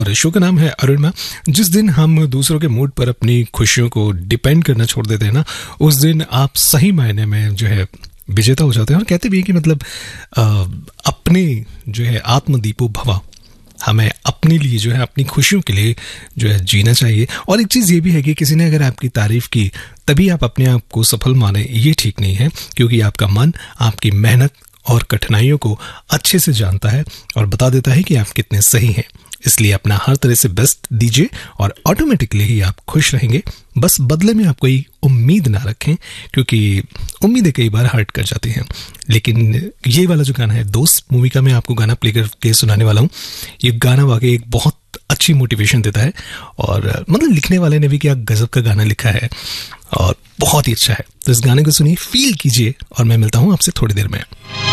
और शो का नाम है अरुणिमा। जिस दिन हम दूसरों के मूड पर अपनी खुशियों को डिपेंड करना छोड़ देते हैं ना, उस दिन आप सही मायने में जो है विजेता हो जाते हैं। और कहते भी हैं कि मतलब अपने जो है आत्मदीपो भवा, हमें अपने लिए जो है अपनी खुशियों के लिए जो है जीना चाहिए। और एक चीज़ ये भी है कि किसी ने अगर आपकी तारीफ की तभी आप अपने आप को सफल माने, ये ठीक नहीं है, क्योंकि आपका मन आपकी मेहनत और कठिनाइयों को अच्छे से जानता है और बता देता है कि आप कितने सही हैं। इसलिए अपना हर तरह से बेस्ट दीजिए और ऑटोमेटिकली ही आप खुश रहेंगे। बस बदले में आप कोई उम्मीद ना रखें, क्योंकि उम्मीदें कई बार हर्ट कर जाती हैं। लेकिन ये वाला जो गाना है दोस्त मूवी का, मैं आपको गाना प्ले करके सुनाने वाला हूँ। ये गाना वाकई एक बहुत अच्छी मोटिवेशन देता है और मतलब लिखने वाले ने भी क्या गजब का गाना लिखा है और बहुत ही अच्छा है। तो इस गाने को सुनिए, फील कीजिए और मैं मिलता हूँ आपसे थोड़ी देर में।